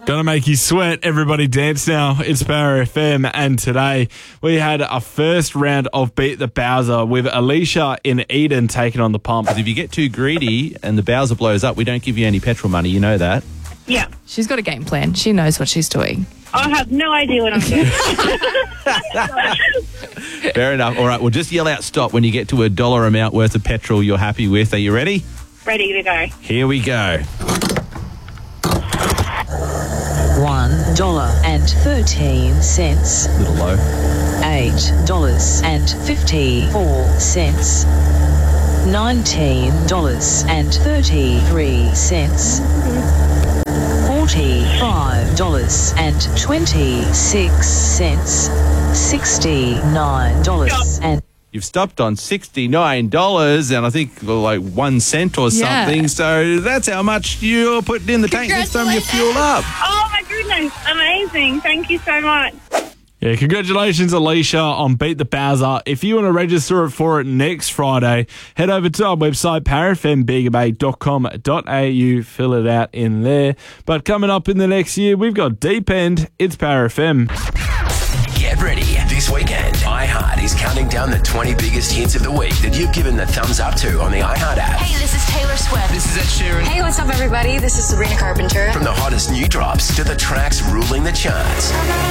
Gonna make you sweat. Everybody dance now. It's Power FM, and today we had a first round of Beat the Bowser with Alicia in Eden taking on the Pump. If you get too greedy and the Bowser blows up, we don't give you any petrol money. You know that. Yeah. She's got a game plan. She knows what she's doing. I have no idea what I'm doing. Fair enough. All right, well, just yell out stop when you get to a dollar amount worth of petrol you're happy with. Are you ready? Ready to go. Here we go. $1.13. Little low. $8.54. $19.33. $45.26. $69 and You've stopped on $69 and I think like 1 cent or Yeah. something. So that's how much you're putting in the tank next time you fuel up. Oh, my goodness. Amazing. Thank you so much. Yeah, congratulations, Alicia, on Beat the Bowser. If you want to register for it next Friday, head over to our website, powerfmbigabay.com.au. Fill it out in there. But coming up in the next year, we've got Deep End. It's Power FM. Get ready. This weekend, iHeart is counting down the 20 biggest hits of the week that you've given the thumbs up to on the iHeart app. Hey, this is Taylor Swift. This is Ed Sheeran. Hey, what's up, everybody? This is Sabrina Carpenter. From the hottest new drops to the tracks ruling the charts.